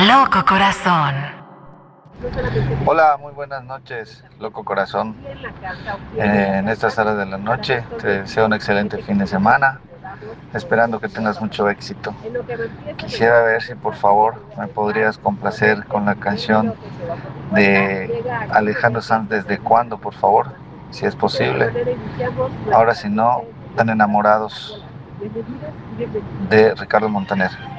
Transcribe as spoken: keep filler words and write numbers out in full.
Loco corazón. Hola, muy buenas noches, loco corazón. Eh, en estas horas de la noche te deseo un excelente fin de semana, esperando que tengas mucho éxito. Quisiera ver si por favor me podrías complacer con la canción de Alejandro Sanz, ¿Desde cuándo? Por favor, si es posible. Ahora si no, tan enamorados, de Ricardo Montaner.